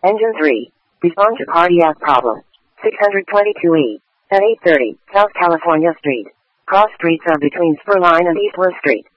Engine 3. Respond to cardiac problem. 622E. At 8:30, South California Street. Cross streets are between Spur Line and Eastwood Street.